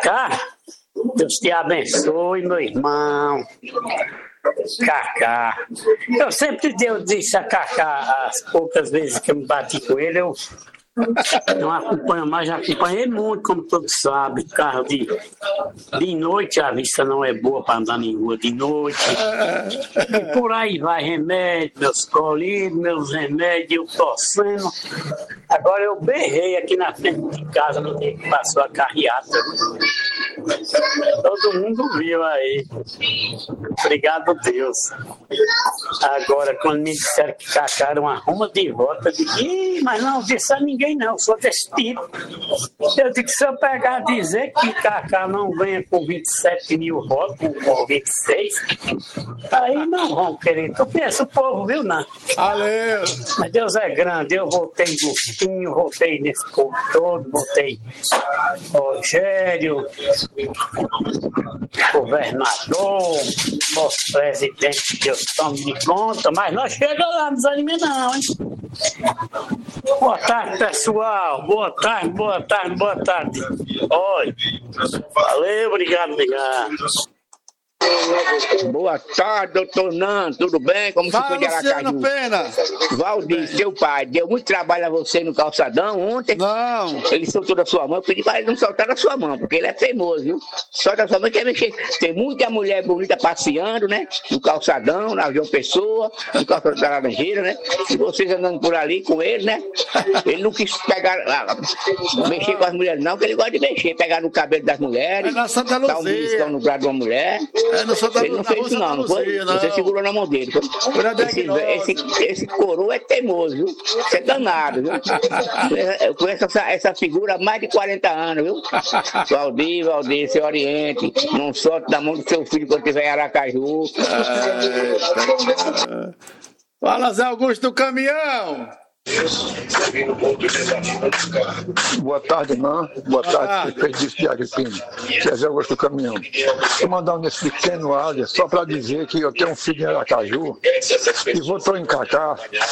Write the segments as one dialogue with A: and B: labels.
A: Cacá, Deus te abençoe, meu irmão. Cacá. Eu sempre disse a Cacá, as poucas vezes que eu me bati com ele, eu não acompanho mais, já acompanhei muito, como todos sabem. Carro de noite, a vista não é boa para andar em rua de noite. E por aí vai remédio, meus colírios, meus remédios, eu torcendo. Agora eu berrei aqui na frente de casa no dia que passou a carreata. Todo mundo viu aí. Obrigado, Deus. Agora, quando me disseram que Cacá era uma ruma de volta, eu disse, mas não disse a ninguém não, sou desse tipo. Eu disse, se eu pegar e dizer que Cacá não venha com 27 mil votos, com 26, aí não vão querer. Tu pensa, o povo, viu, não?
B: Valeu!
A: Mas Deus é grande, eu votei Gustinho, votei nesse povo todo, votei Rogério, governador, nosso presidente, Deus tome de conta, mas nós chegamos lá, não desanime não, hein? Boa tarde, pessoal, boa tarde. Oi, valeu, obrigado.
C: Boa tarde, doutor Nando, tudo bem? Como você foi de Aracaju?
B: Pena.
C: Valdir, seu pai, deu muito trabalho a você no calçadão ontem?
B: Não.
C: Ele soltou da sua mão, eu pedi para ele não soltar da sua mão, porque ele é teimoso, viu? Solta da sua mão, quer mexer. Tem muita mulher bonita passeando, né? No calçadão, na João Pessoa, no calçadão da Laranjeira, né? E vocês andando por ali com ele, né? Ele não quis mexer com as mulheres não, porque ele gosta de mexer, pegar no cabelo das mulheres,
B: na Santa Luzia.
C: dar um beliscão no braço de uma mulher. Ele não fez isso não foi? Você segurou na mão dele. Esse coroa é teimoso, viu? Você é danado, viu? Eu conheço essa figura há mais de 40 anos, viu? Valdir, seu Oriente, não solte da mão do seu filho quando estiver em Aracaju.
B: Fala, Zé Augusto do Caminhão!
D: Boa tarde, Nan. Boa tarde, prefeito de Agripino. Que é Zé Augusto do Caminhão. Estou mandando esse pequeno áudio só para dizer que eu tenho um filho em Aracaju e votou em Cacá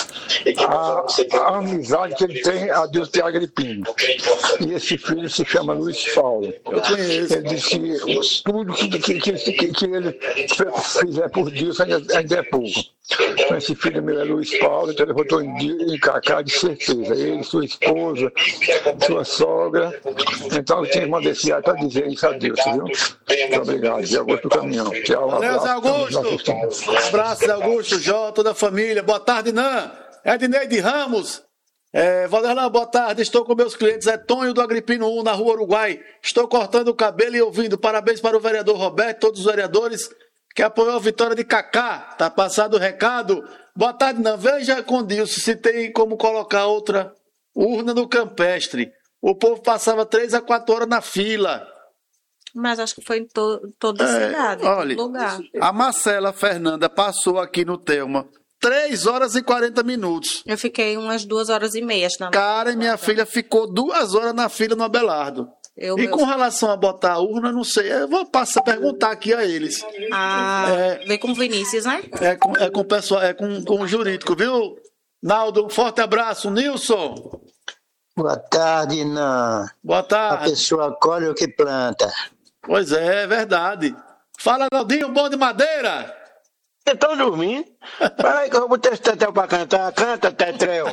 D: a amizade que ele tem a Deus de Agripino. E esse filho se chama Luiz Paulo. Ele disse que tudo que ele fizer por Deus ainda é pouco. Então, esse filho meu é Luiz Paulo, então ele votou em Cacá de certeza. Ele, sua esposa, sua sogra. Então eu tinha que mandar esse para dizer isso a Deus, viu? Muito obrigado. Zé Augusto do Caminhão. Tchau.
B: Valeu, Zé Augusto. Um abraço, Zé Augusto, Jó, toda a família. Boa tarde, Nan. Edneide Ramos. Valeu, boa tarde. Estou com meus clientes. É Tonho do Agripino 1, na Rua Uruguai. Estou cortando o cabelo e ouvindo. Parabéns para o vereador Roberto, todos os vereadores que apoiou a vitória de Cacá. Tá passado o recado. Boa tarde, não. Veja com Dilson se tem como colocar outra urna no campestre. O povo passava 3 a 4 horas na fila.
E: Mas acho que foi em toda a cidade,
B: olha,
E: em todo lugar.
B: A Marcela Fernanda passou aqui no Telma 3 horas e 40 minutos.
E: Eu fiquei umas 2 horas e meia.
B: Cara, e minha filha ficou 2 horas na fila no Abelardo. Com relação a botar a urna, não sei. Eu vou perguntar aqui a eles.
E: Vem com o Vinícius, né?
B: Com o pessoal, com o jurídico, viu? Naldo, um forte abraço. Nilson.
F: Boa tarde, Nan.
B: Boa tarde.
F: A pessoa colhe o que planta.
B: Pois é verdade. Fala, Naldinho, bom de madeira.
F: Estão dormindo? Peraí que eu vou botar esse Tetel pra cantar. Canta, Tetel.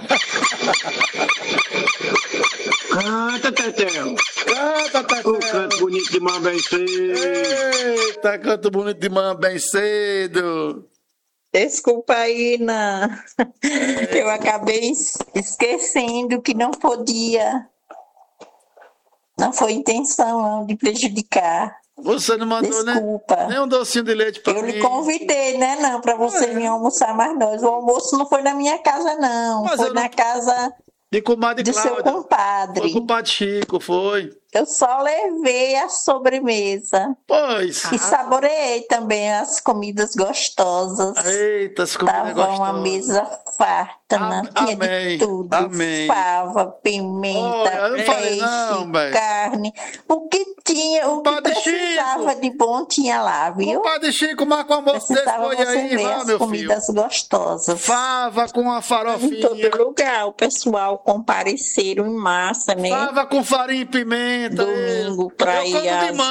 F: Canta, Tetel.
B: Canta, Tetel.
F: Canto bonito de manhã bem cedo.
B: Eita, canto bonito de manhã bem cedo.
G: Desculpa aí, Nan. Eu acabei esquecendo que não podia. Não foi intenção de prejudicar.
B: Você não mandou nem um docinho de leite para mim.
G: Eu lhe convidei, né, não, para você vir almoçar mais nós. O almoço não foi na minha casa, não. Foi na casa
B: de comadre
G: do seu compadre.
B: Foi compadre Chico, foi.
G: Eu só levei a sobremesa.
B: Pois.
G: E saboreei também as comidas gostosas.
B: Eita, as comidas gostosas.
G: Tava uma mesa farta, né? Tinha de tudo.
B: Amém.
G: Fava, pimenta, peixe, carne. O que tinha, o que precisava de bom tinha lá, viu?
B: Compadre Chico, marca o almoço desse, foi aí,
G: lá, meu comidas filho. Gostosas.
B: Fava com a farofinha.
G: Em todo lugar, o pessoal compareceram em massa, né?
B: Fava com farinha e pimenta.
G: Domingo pra ir às